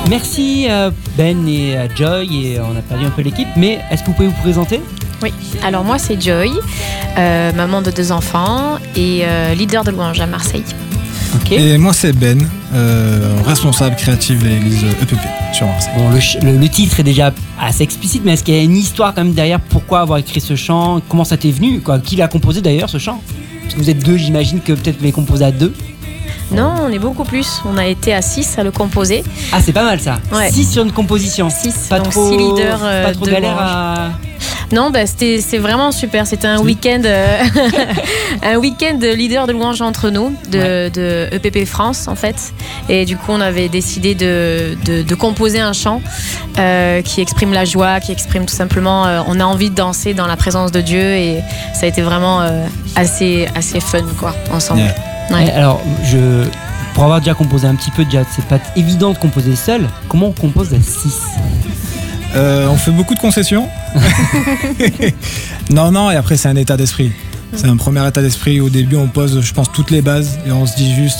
Merci Ben et Joy, et on a perdu un peu l'équipe, mais est-ce que vous pouvez vous présenter ? Oui, alors moi c'est Joy, maman de 2 enfants et leader de louange à Marseille. Okay. Et moi c'est Ben, responsable créatif de l'église EPP sur Marseille. Bon, le titre est déjà assez explicite, mais est-ce qu'il y a une histoire quand même derrière ? Pourquoi avoir écrit ce chant ? Comment ça t'est venu ? Qui l'a composé d'ailleurs ce chant ? Parce que vous êtes 2, j'imagine que peut-être vous l'avez composé à 2. Non, on est beaucoup plus. On a été à 6 à le composer. Ah, c'est pas mal ça. Ouais. 6 sur une composition. 6, pas donc trop, 6 leaders pas trop de galère louange. à... Non, c'est vraiment super. C'était un week-end, un week-end de leader de louange entre nous, de EPP France en fait. Et du coup, on avait décidé de composer un chant qui exprime la joie, qui exprime tout simplement. On a envie de danser dans la présence de Dieu, et ça a été vraiment assez fun quoi ensemble. Yeah. Ouais. Alors, pour avoir déjà composé un petit peu, déjà, c'est pas évident de composer seul. Comment on compose à 6 ? On fait beaucoup de concessions. Non, et après c'est un état d'esprit. C'est un premier état d'esprit. Au début on pose, je pense, toutes les bases et on se dit juste,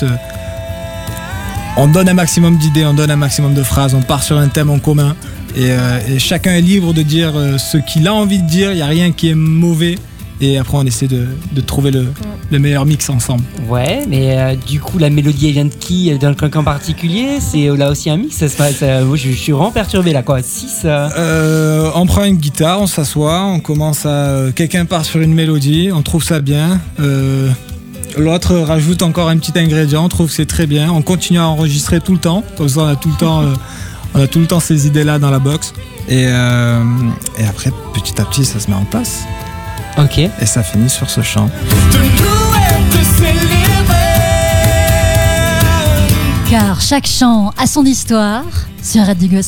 on donne un maximum d'idées, on donne un maximum de phrases, on part sur un thème en commun et chacun est libre de dire ce qu'il a envie de dire. Il n'y a rien qui est mauvais. Et après on essaie de trouver le meilleur mix ensemble. Ouais, mais du coup la mélodie elle vient de qui ? Elle vient de quelqu'un en particulier ? C'est là aussi un mix ? Moi je suis vraiment perturbé là quoi. 6 on prend une guitare, on s'assoit, on commence à... quelqu'un part sur une mélodie, on trouve ça bien. L'autre rajoute encore un petit ingrédient, on trouve que c'est très bien. On continue à enregistrer tout le temps. Comme ça on a tout le temps ces idées là dans la box. Et après petit à petit ça se met en place. Ok. Et ça finit sur ce chant. Car chaque chant a son histoire sur Radio Gospel.